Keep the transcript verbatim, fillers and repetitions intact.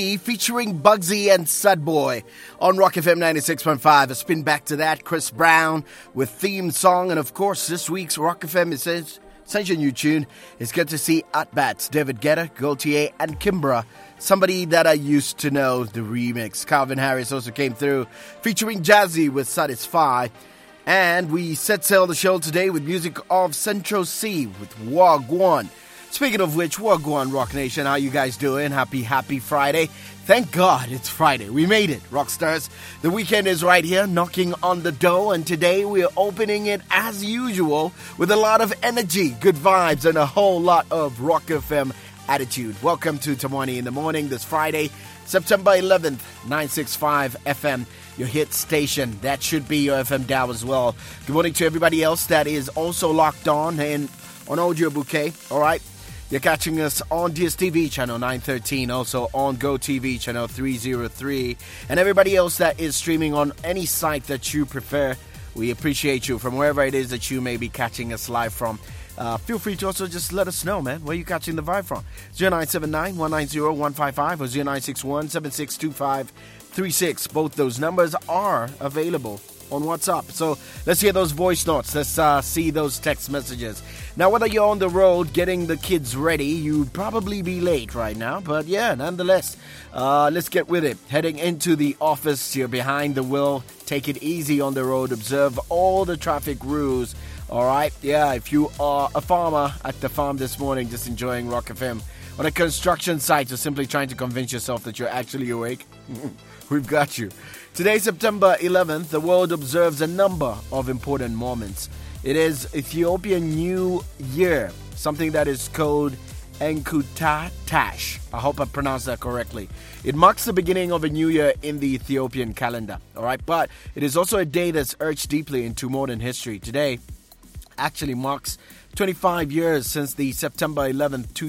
Featuring Bugsy and Sudboy on Rock F M ninety-six point five. A spin back to that, Chris Brown with theme song. And of course, this week's Rock F M Essential New Tune is good to see At Bats, David Guetta, Gaultier, and Kimbra. Somebody that I used to know, the remix. Calvin Harris also came through, featuring Jazzy with Satisfy. And we set sail the show today with music of Central C with Wagwan. Speaking of which, Wagwan Rock Nation, how you guys doing? Happy, happy Friday. Thank God it's Friday. We made it, Rockstars. The weekend is right here, knocking on the door, and today we are opening it as usual with a lot of energy, good vibes, and a whole lot of Rock F M attitude. Welcome to Tamwani in the Morning this Friday, September eleventh, nine sixty-five F M, your hit station. That should be your F M dial as well. Good morning to everybody else that is also locked on and on Audio Bouquet, all right? You're catching us on D S T V channel nine thirteen, also on GoTV channel three oh three, and everybody else that is streaming on any site that you prefer. We appreciate you from wherever it is that you may be catching us live from. Uh, feel free to also just let us know, man, where you catching the vibe from. zero nine seven nine, one nine zero, one five five or zero nine six one, seven six two five three six. Both those numbers are available on WhatsApp. So let's hear those voice notes. Let's uh, see those text messages. Now, whether you're on the road getting the kids ready, you'd probably be late right now. But yeah, nonetheless, uh, let's get with it. Heading into the office, you're behind the wheel. Take it easy on the road. Observe all the traffic rules. All right? Yeah, if you are a farmer at the farm this morning, just enjoying Rock F M. On a construction site, you're simply trying to convince yourself that you're actually awake. We've got you. Today, September eleventh, the world observes a number of important moments. It is Ethiopian New Year, something that is called Enkutatash. I hope I pronounced that correctly. It marks the beginning of a new year in the Ethiopian calendar, all right? But it is also a day that's etched deeply into modern history. Today actually marks twenty-five years since the September eleventh, two